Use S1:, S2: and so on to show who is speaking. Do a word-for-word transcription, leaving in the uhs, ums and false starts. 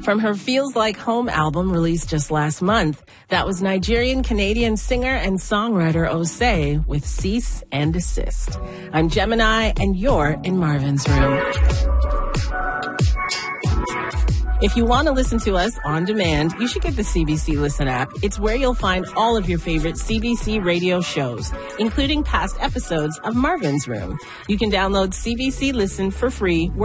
S1: from her Feels Like Home album released just last month. That was Nigerian-Canadian singer and songwriter Osei with Cease and Desist. I'm Gemini, and you're in Marvin's Room. If you want to listen to us on demand, you should get the C B C Listen app. It's where you'll find all of your favorite C B C radio shows, including past episodes of Marvin's Room. You can download C B C Listen for free